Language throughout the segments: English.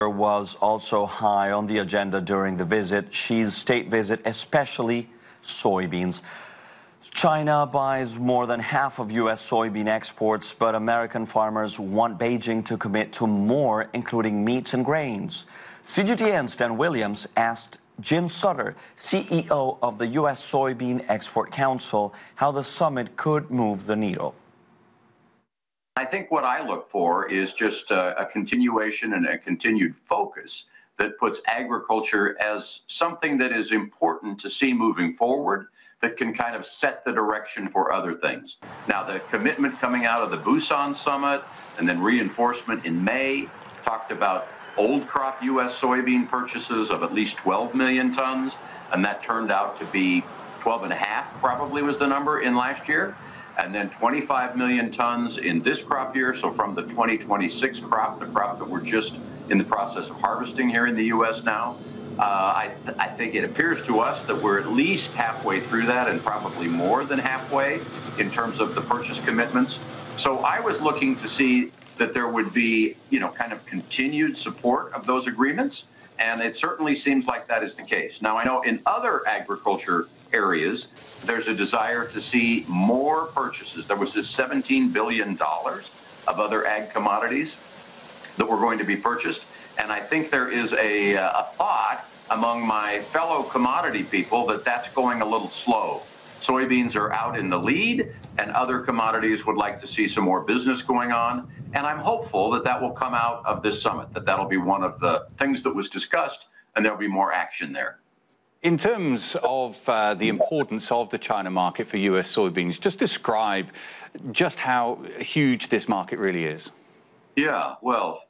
Was also high on the agenda during the visit. Xi's state visit, especially soybeans. China buys more than half of U.S. soybean exports, but American farmers want Beijing to commit to more, including meats and grains. CGTN's Dan Williams asked Jim Sutter, CEO of the U.S. Soybean Export Council, how the summit could move the needle. I think what I look for is just a continuation and a continued focus that puts agriculture as something that is important to see moving forward, that can kind of set the direction for other things. Now, the commitment coming out of the Busan summit and then reinforcement in May talked about old crop U.S. soybean purchases of at least 12 million tons, and that turned out to be 12.5 probably was the number in last year. And then 25 million tons in this crop year. So from the 2026 crop, the crop that we're just in the process of harvesting here in the U.S. now, I think it appears to us that we're at least halfway through that and probably more than halfway in terms of the purchase commitments. So I was looking to see that there would be, kind of continued support of those agreements. And it certainly seems like that is the case. Now, I know in other agriculture areas, there's a desire to see more purchases. There was this $17 billion of other ag commodities that were going to be purchased. And I think there is a thought among my fellow commodity people that that's going a little slow. Soybeans are out in the lead, and other commodities would like to see some more business going on. And I'm hopeful that that will come out of this summit, that that'll be one of the things that was discussed, and there'll be more action there. In terms of the importance of the China market for U.S. soybeans, just describe just how huge this market really is. Yeah, well,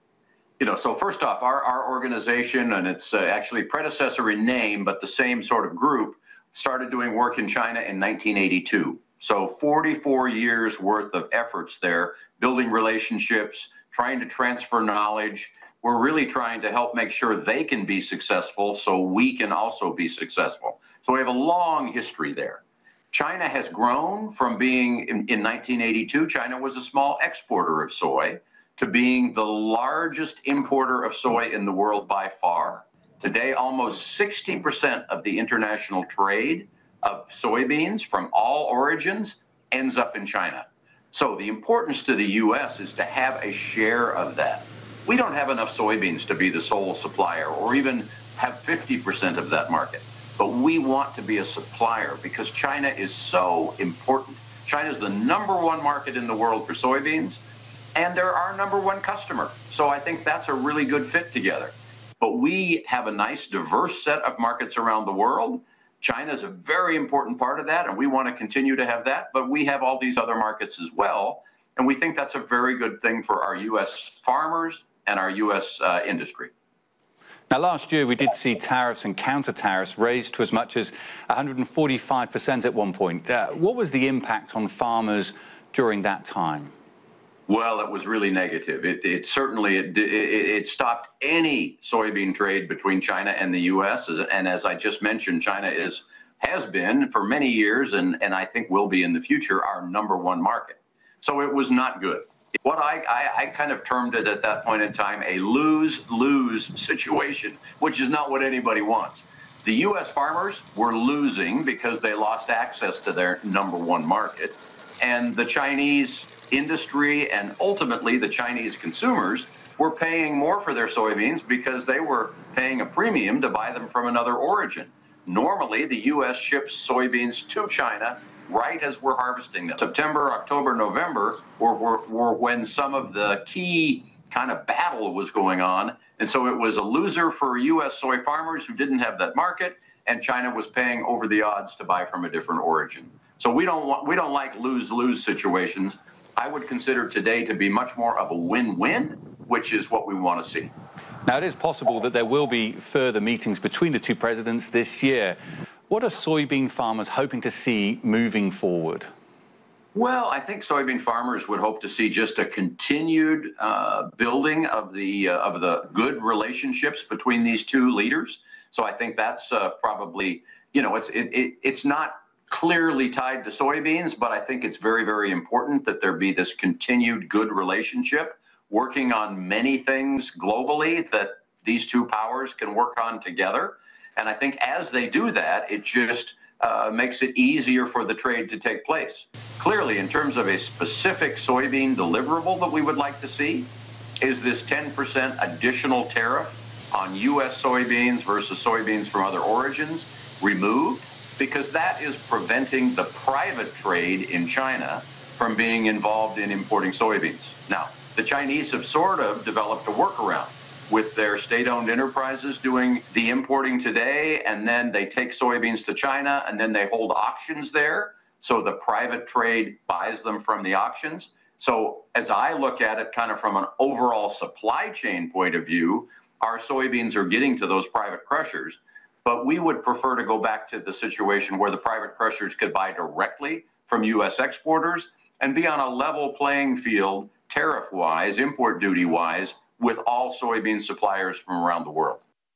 so first off, our organization, and it's actually predecessor in name, but the same sort of group, started doing work in China in 1982. So 44 years worth of efforts there, building relationships, trying to transfer knowledge. We're really trying to help make sure they can be successful so we can also be successful. So we have a long history there. China has grown from being, in 1982, China was a small exporter of soy, to being the largest importer of soy in the world by far. Today, almost 60% of the international trade of soybeans from all origins ends up in China. So the importance to the U.S. is to have a share of that. We don't have enough soybeans to be the sole supplier or even have 50% of that market. But we want to be a supplier because China is so important. China is the #1 market in the world for soybeans, and they're our #1 customer. So I think that's a really good fit together. But we have a nice, diverse set of markets around the world. China is a very important part of that, and we want to continue to have that. But we have all these other markets as well, and we think that's a very good thing for our U.S. farmers and our U.S. industry. Now, last year, we did see tariffs and counter-tariffs raised to as much as 145% at one point. What was the impact on farmers during that time? Well, it was really negative. It certainly stopped any soybean trade between China and the U.S. And as I just mentioned, China has been for many years, and I think will be in the future, our #1 market. So it was not good. What I kind of termed it at that point in time a lose-lose situation, which is not what anybody wants. The U.S. farmers were losing because they lost access to their #1 market, and the Chinese industry and ultimately the Chinese consumers were paying more for their soybeans because they were paying a premium to buy them from another origin. Normally, the U.S. ships soybeans to China right as we're harvesting them. September, October, November were when some of the key kind of battle was going on. And so it was a loser for U.S. soy farmers who didn't have that market, and China was paying over the odds to buy from a different origin. So we don't like lose-lose situations. I would consider today to be much more of a win-win, which is what we want to see. Now, it is possible that there will be further meetings between the two presidents this year. What are soybean farmers hoping to see moving forward? Well, I think soybean farmers would hope to see just a continued building of the good relationships between these two leaders. So I think that's probably, it's not clearly tied to soybeans, but I think it's very, very important that there be this continued good relationship, working on many things globally that these two powers can work on together. And I think as they do that, it just makes it easier for the trade to take place. Clearly, in terms of a specific soybean deliverable that we would like to see, is this 10% additional tariff on U.S. soybeans versus soybeans from other origins removed, because that is preventing the private trade in China from being involved in importing soybeans. Now, the Chinese have sort of developed a workaround with their state-owned enterprises doing the importing today, and then they take soybeans to China, and then they hold auctions there, so the private trade buys them from the auctions. So as I look at it kind of from an overall supply chain point of view, our soybeans are getting to those private crushers, but we would prefer to go back to the situation where the private crushers could buy directly from U.S. exporters and be on a level playing field, tariff-wise, import duty-wise, with all soybean suppliers from around the world.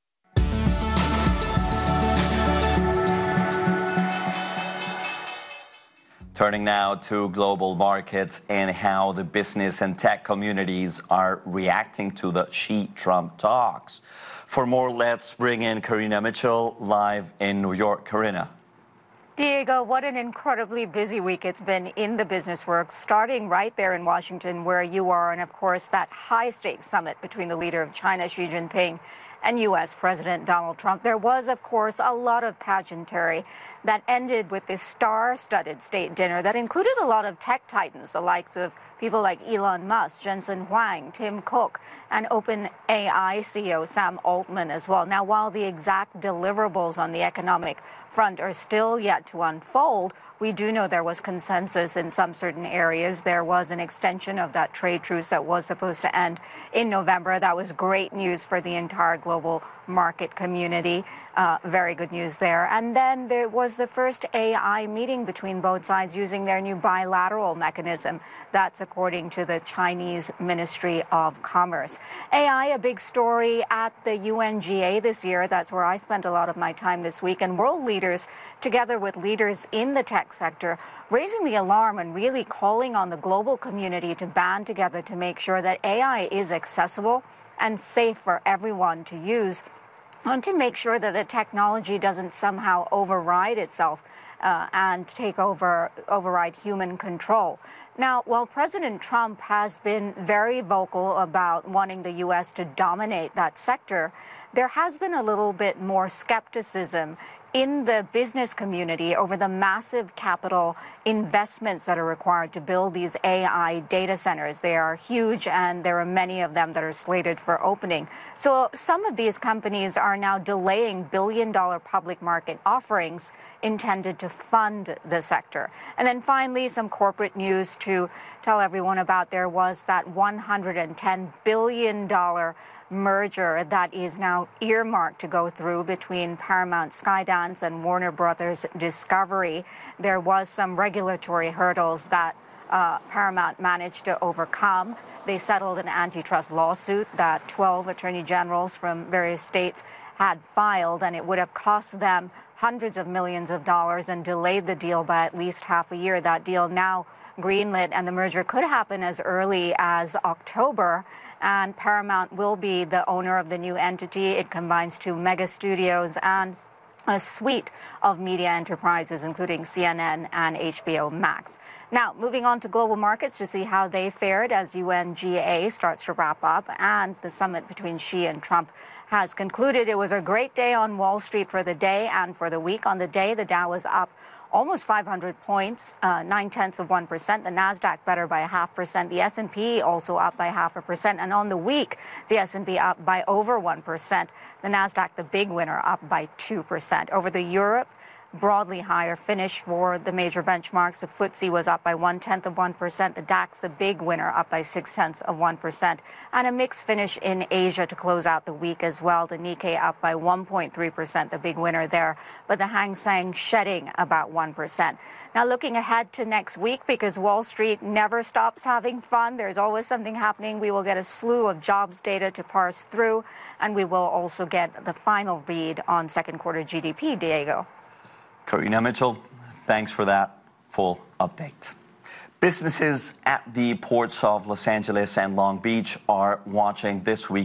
Turning now to global markets and how the business and tech communities are reacting to the Xi-Trump talks. For more, let's bring in Karina Mitchell live in New York. Karina. Diego, what an incredibly busy week it's been in the business world, starting right there in Washington where you are, and of course that high-stakes summit between the leader of China, Xi Jinping, and U.S. President Donald Trump. There was, of course, a lot of pageantry that ended with this star-studded state dinner that included a lot of tech titans, the likes of people like Elon Musk, Jensen Huang, Tim Cook, and OpenAI CEO Sam Altman as well. Now, while the exact deliverables on the economic front are still yet to unfold, we do know there was consensus in some certain areas. There was an extension of that trade truce that was supposed to end in November. That was great news for the entire global market community. Very good news there. And then there was the first AI meeting between both sides using their new bilateral mechanism. That's according to the Chinese Ministry of Commerce. AI, a big story at the UNGA this year. That's where I spent a lot of my time this week. And world leaders, together with leaders in the tech sector, raising the alarm and really calling on the global community to band together to make sure that AI is accessible and safe for everyone to use, and to make sure that the technology doesn't somehow override itself and override human control. Now, while President Trump has been very vocal about wanting the U.S. to dominate that sector, there has been a little bit more skepticism in the business community over the massive capital investments that are required to build these AI data centers. They are huge, and there are many of them that are slated for opening. So some of these companies are now delaying billion-dollar public market offerings intended to fund the sector. And then finally, some corporate news to tell everyone about. There was that $110 billion merger that is now earmarked to go through between Paramount Skydance and Warner Brothers Discovery. There was some regulatory hurdles that Paramount managed to overcome. They settled an antitrust lawsuit that 12 attorney generals from various states had filed, and it would have cost them hundreds of millions of dollars and delayed the deal by at least half a year. That deal now greenlit, and the merger could happen as early as October. And Paramount will be the owner of the new entity. It combines two mega studios and a suite of media enterprises, including CNN and HBO Max. Now, moving on to global markets to see how they fared as UNGA starts to wrap up and the summit between Xi and Trump has concluded. It was a great day on Wall Street for the day and for the week. On the day, the Dow was up almost 500 points, 0.9%. The Nasdaq better by 0.5%. The S&P also up by 0.5%. And on the week, the S&P up by over 1%. The Nasdaq, the big winner, up by 2%. Over the Europe, broadly higher finish for the major benchmarks. The FTSE was up by 0.1%. The DAX, the big winner, up by 0.6%. And a mixed finish in Asia to close out the week as well. The Nikkei up by 1.3%, the big winner there. But the Hang Seng shedding about 1%. Now looking ahead to next week, because Wall Street never stops having fun. There's always something happening. We will get a slew of jobs data to parse through. And we will also get the final read on second quarter GDP, Diego. Karina Mitchell, thanks for that full update. Businesses at the ports of Los Angeles and Long Beach are watching this week